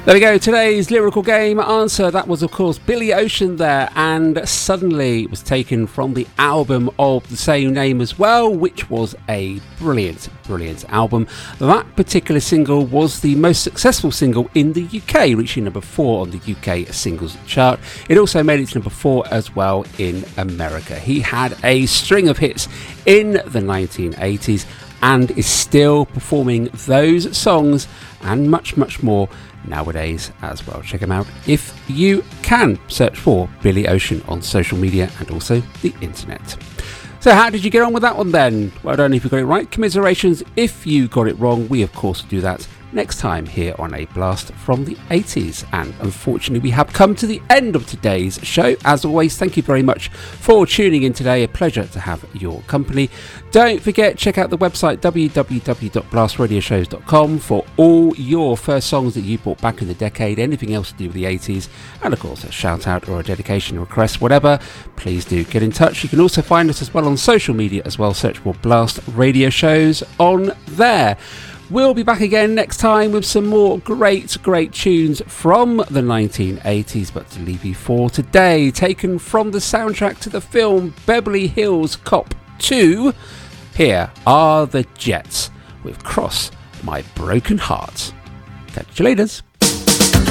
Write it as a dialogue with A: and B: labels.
A: There we go, today's lyrical game answer. That was, of course, Billy Ocean there, and Suddenly was taken from the album of the same name as well, which was a brilliant album. That particular single was the most successful single in the UK, reaching number 4 on the UK singles chart. It also made it to number 4 as well in America. He had a string of hits in the 1980s and is still performing those songs and much more nowadays as well. Check him out if you can. Search for Billy Ocean on social media and also the internet. So how did you get on with that one then? Well done if you got it right. Commiserations if you got it wrong. We of course do that next time here on A Blast from the 80s. And unfortunately we have come to the end of today's show. As always, thank you very much for tuning in today. A pleasure to have your company. Don't forget, check out the website www.blastradioshows.com for all your first songs that you bought back in the decade, anything else to do with the 80s, and of course a shout out or a dedication request, whatever, please do get in touch. You can also find us as well on social media as well. Search for Blast Radio Shows on there. We'll be back again next time with some more great tunes from the 1980s, but to leave you for today, taken from the soundtrack to the film Beverly Hills Cop 2, here are the Jets with Cross My Broken Heart. Catch you later.